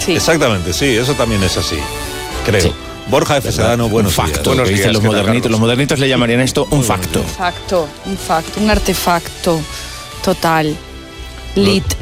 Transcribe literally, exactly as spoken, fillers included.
Sí. Exactamente, sí, eso también es así, creo. Sí. Borja F. Sedano, buenos un facto, días. que dicen los modernitos. Los modernitos le llamarían esto un facto. Un facto, un facto, un artefacto total. Lit.